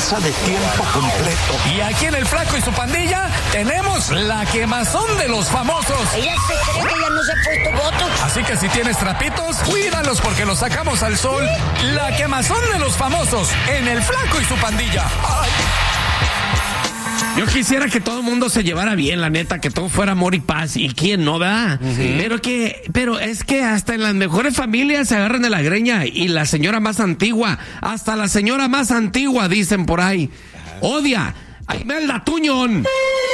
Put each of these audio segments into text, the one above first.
empresa de tiempo completo. Y aquí en El Flaco y su pandilla tenemos la quemazón de los famosos. Ella se cree que ya no se ha puesto botox. Así que si tienes trapitos, cuídalos porque los sacamos al sol. La quemazón de los famosos en El Flaco y su pandilla. ¡Ay! Yo quisiera que todo el mundo se llevara bien, la neta, que todo fuera amor y paz. ¿Y quién no, verdad? Sí. Pero es que hasta en las mejores familias se agarran de la greña. Y la señora más antigua, hasta la señora más antigua, dicen por ahí, odia a Imelda Tuñón.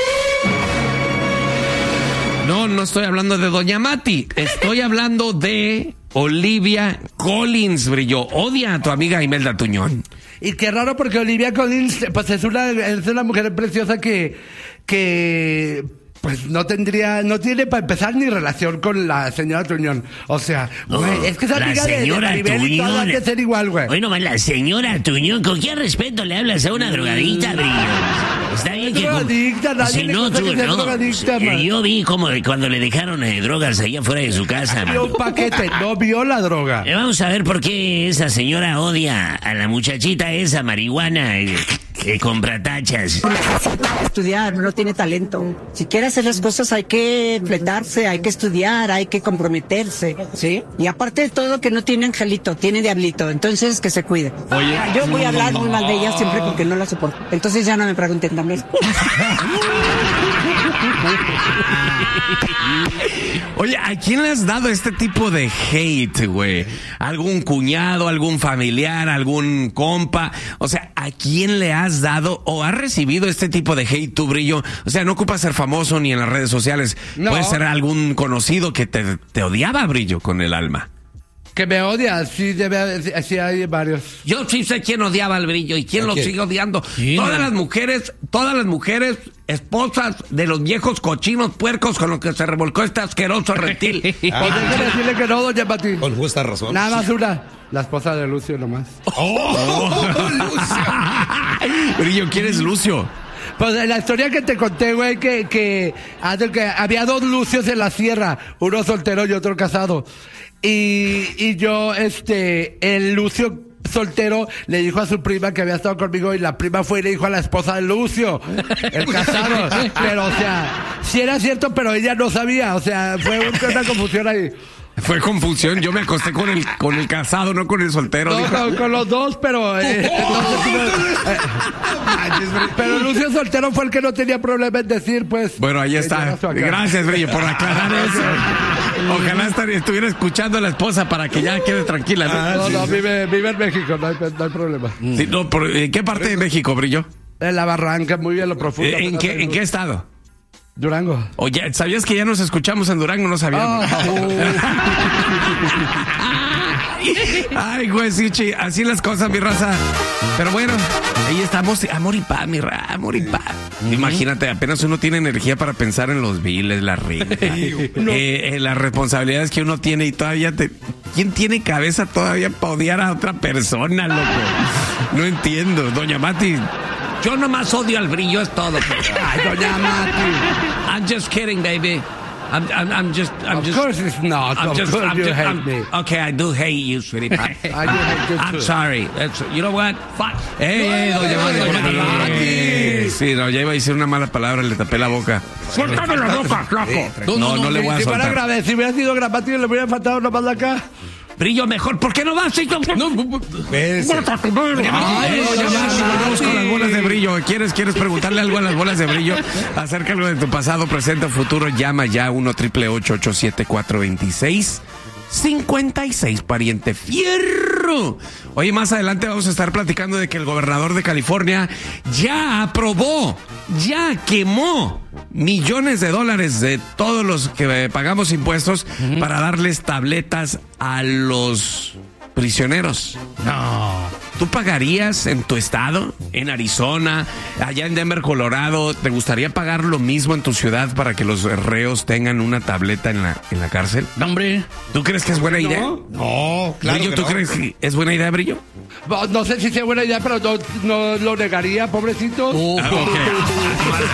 No estoy hablando de Doña Mati. Estoy hablando de Olivia Collins, Brillo. Odia a tu amiga Imelda Tuñón. Y qué raro porque Olivia Collins, pues es una mujer preciosa que pues no tiene para empezar ni relación con la señora Tuñón. O sea, güey, es que esa amiga de Maribel y todo hay que ser igual, güey. Bueno, la señora Tuñón, ¿con qué respeto le hablas a una drogadicta, Brillo? Está bien que... drogadicta, nadie le gusta que sea drogadicta, man. Yo vi como cuando le dejaron drogas allá afuera de su casa, man. Vio un paquete, no vio la droga. Vamos a ver por qué esa señora odia a la muchachita esa marihuana que compra tachas. Estudiar, no tiene talento. Si quiere hacer las cosas hay que fletarse, hay que estudiar, hay que comprometerse, ¿sí? Y aparte de todo que no tiene angelito, tiene diablito, entonces que se cuide. Oye, yo voy a hablar muy mal de ella siempre porque no la soporto. Entonces ya no me pregunten también. Oye, ¿a quién le has dado este tipo de hate, güey? ¿Algún cuñado, algún familiar, algún compa? O sea, ¿a quién le has dado o has recibido este tipo de hate, tú, Brillo? O sea, no ocupas ser famoso ni en las redes sociales. No. Puede ser algún conocido que te odiaba, Brillo, con el alma. Que me odia, sí hay varios. Yo sí sé quién odiaba al Brillo y quién lo sigue odiando. ¿Quién? Todas las mujeres, esposas de los viejos cochinos puercos con los que se revolcó este asqueroso reptil. Pues déjame decirle que no, doña Pati. Con justa razón. Nada más una. La esposa de Lucio nomás. Lucio. Brillo, ¿quién es Lucio? Pues la historia que te conté, güey, que había dos Lucios en la sierra, uno soltero y otro casado. Y yo, el Lucio soltero le dijo a su prima que había estado conmigo y la prima fue y le dijo a la esposa de Lucio, el casado. Pero, o sea, sí era cierto, pero ella no sabía. O sea, fue una confusión ahí. Fue confusión, yo me acosté con el casado, no con el soltero. No, con los dos, pero... pero Lucio soltero fue el que no tenía problema en decir, pues... Bueno, ahí está. Gracias, Brillo, por aclarar eso. Ojalá estuviera escuchando a la esposa para que ya quede tranquila, ¿no? No, vive en México, no hay problema. Sí, no, ¿en qué parte de México, Brillo? En la Barranca, muy bien, lo profundo. ¿En qué estado? Durango. Oye, ¿sabías que ya nos escuchamos en Durango? No sabía. Ay, güey, sí, así las cosas, mi raza. Pero bueno, ahí estamos, amor y paz, mi raza, amor y paz. Imagínate, apenas uno tiene energía para pensar en los biles, la renta, las responsabilidades que uno tiene y todavía ¿quién tiene cabeza todavía para odiar a otra persona, loco? No entiendo, doña Mati. Yo nomás odio al Brillo, es todo. Ay, doña Mati. I'm just kidding, baby. Of course it's not. Of course you hate me. Okay, I do hate you, sweetie pie. I do hate you too. I'm sorry. You know what? Fuck. Hey, doña Mati. Sí, no, ya iba a decir una mala palabra, le tapé la boca. Suéltame la boca, flaco. No le voy a soltar. Si hubiera sido gramático, le hubiera faltado una más de acá. Brillo, mejor, ¿por qué no vas? No, vamos con las bolas de Brillo. ¿Quieres preguntarle algo a las bolas de Brillo acerca de tu pasado, presente o futuro? Llama ya 1-888-874-2656, pariente fierro. Oye, más adelante vamos a estar platicando de que el gobernador de California ya aprobó, ya quemó millones de dólares de todos los que pagamos impuestos para darles tabletas a los prisioneros. No. ¿Tú pagarías en tu estado, en Arizona, allá en Denver, Colorado? ¿Te gustaría pagar lo mismo en tu ciudad para que los reos tengan una tableta en la cárcel? No, hombre. ¿Tú crees que es buena idea? No, claro. Brillo, ¿tú crees que es buena idea, Brillo? No sé si sea buena idea, pero no lo negaría, pobrecito. Okay.